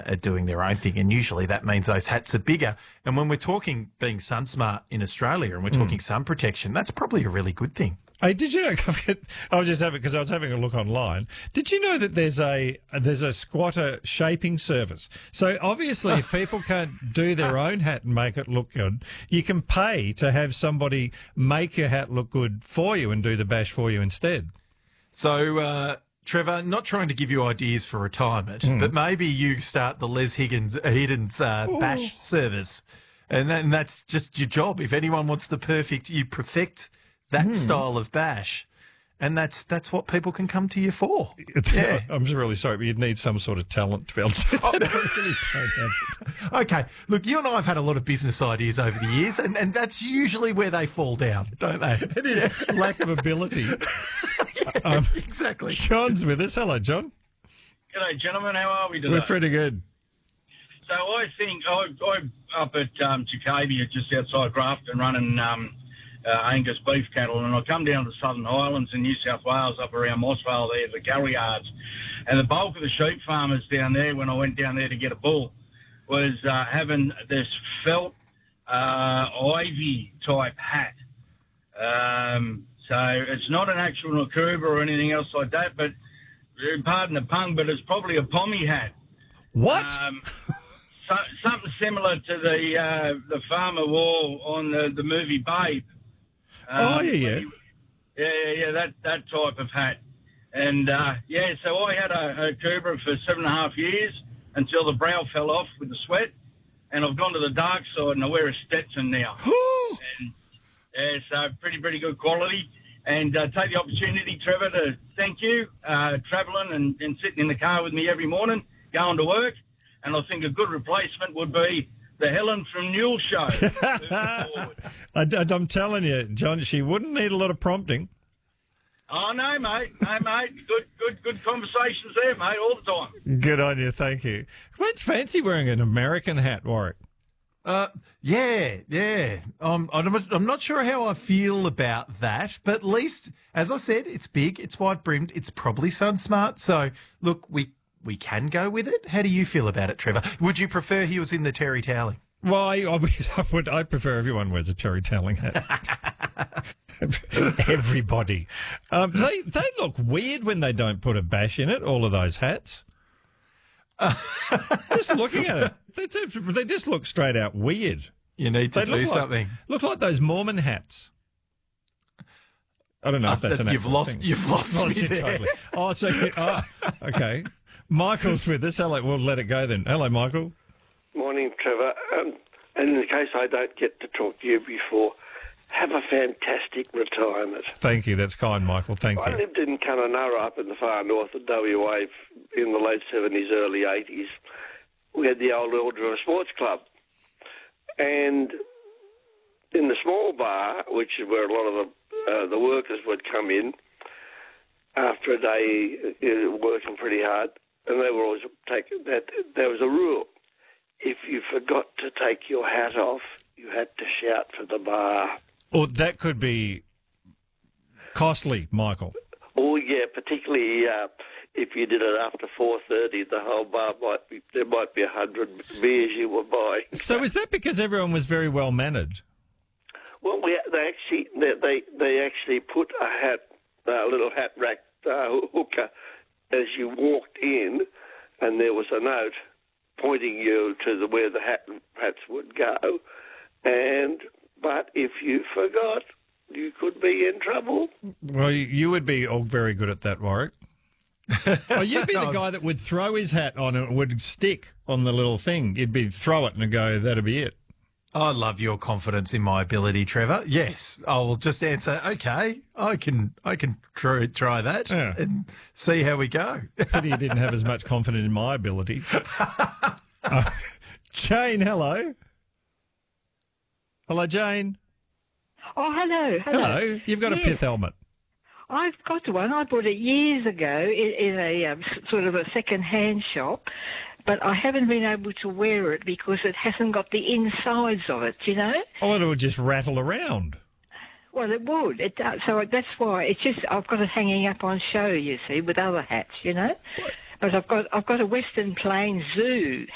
are doing their own thing, and usually that means those hats are bigger. And when we're talking being sun smart in Australia and we're talking sun protection, that's probably a really good thing. Hey, did you know? I was just having because I was having a look online. Did you know that there's a squatter shaping service? So obviously, if people can't do their own hat and make it look good, you can pay to have somebody make your hat look good for you and do the bash for you instead. So, Trevor, not trying to give you ideas for retirement, but maybe you start the Les Higgins bash service, and that's just your job. If anyone wants you perfect that style of bash, and that's what people can come to you for. Yeah. I'm just really sorry, but you'd need some sort of talent to be able to do that. I really don't have it. Okay, look, you and I have had a lot of business ideas over the years, and that's usually where they fall down, don't they? It is lack of ability. Exactly. John's with us. Hello, John. G'day, gentlemen. How are we today? We're pretty good. So I think I'm up at Chicavia, just outside Grafton, running Angus beef cattle, and I come down to the Southern Highlands in New South Wales, up around Mossvale there, the cattle yards. And the bulk of the sheep farmers down there, when I went down there to get a bull, was having this felt ivy type hat. So it's not an actual Nakuba or anything else like that, but pardon the pun, but it's probably a pommy hat. What? Something similar to the farmer wore on the movie Babe. Yeah, that type of hat. And, so I had a Cobra for 7.5 years until the brow fell off with the sweat, and I've gone to the dark side and I wear a Stetson now. And, so pretty good quality. And take the opportunity, Trevor, to thank you, travelling and sitting in the car with me every morning, going to work. And I think a good replacement would be the Helen from Newell show. I'm telling you, John, she wouldn't need a lot of prompting. Oh, no, mate. No, mate. Good conversations there, mate, all the time. Good on you. Thank you. It's fancy wearing an American hat, Warwick. Yeah. I'm not sure how I feel about that, but at least, as I said, it's big, it's wide-brimmed, it's probably sun smart. So, look, we can go with it. How do you feel about it, Trevor? Would you prefer he was in the terry toweling? Well, I prefer everyone wears a terry toweling hat. Everybody. They look weird when they don't put a bash in it, all of those hats. Just looking at it, they just look straight out weird. You need to do something. Look like those Mormon hats. I don't know if that's an actual thing. You've lost me there. Totally. Okay. Michael's with us. Hello, we'll let it go then. Hello, Michael. Morning, Trevor. And in the case I don't get to talk to you before, have a fantastic retirement. Thank you. That's kind, Michael. Thank you. I lived in Kununurra up in the far north of WA in the late 70s, early 80s. We had the old Eldra Sports Club. And in the small bar, which is where a lot of the workers would come in after a day working pretty hard, and they were always taking that. There was a rule: if you forgot to take your hat off, you had to shout for the bar. Oh, that could be costly, Michael. Oh yeah, particularly if you did it after 4:30, the whole bar there might be 100 beers you were buying. So is that because everyone was very well mannered? Well, they actually put a little hat rack hooker as you walked in, and there was a note pointing you to where the hats would go. But if you forgot, you could be in trouble. Well, you would be all very good at that, Warwick. Oh, you'd be the guy that would throw his hat on and it would stick on the little thing. You'd throw it and go, that'll be it. I love your confidence in my ability, Trevor. Yes, I will just answer, okay, I can try that and see how we go. Pity you didn't have as much confidence in my ability. Jane, hello. Hello, Jane. Oh, hello. Hello. You've got a pith helmet. I've got one. I bought it years ago in a sort of a second-hand shop, but I haven't been able to wear it because it hasn't got the insides of it, you know? Oh, it would just rattle around. Well, it would. It does. So that's why it's just I've got it hanging up on show, you see, with other hats, you know? But I've got a Western Plains Zoo